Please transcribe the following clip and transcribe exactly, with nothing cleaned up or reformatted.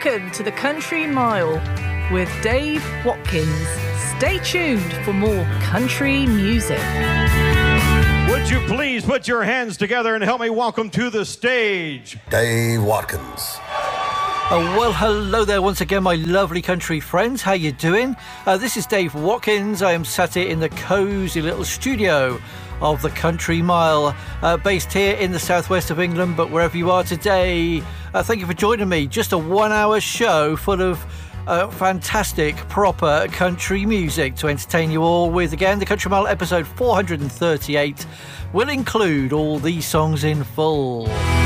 Welcome to the Country Mile with Dave Watkins. Stay tuned for more country music. Would you please put your hands together and help me welcome to the stage Dave Watkins. Oh, well, hello there once again, my lovely country friends. How you doing? Uh, this is Dave Watkins. I am sat here in the cosy little studio of the Country Mile, uh, based here in the southwest of England, but wherever you are today, uh, thank you for joining me. Just a one-hour show full of uh, fantastic, proper country music to entertain you all with. Again, the Country Mile episode four hundred thirty-eight will include all these songs in full.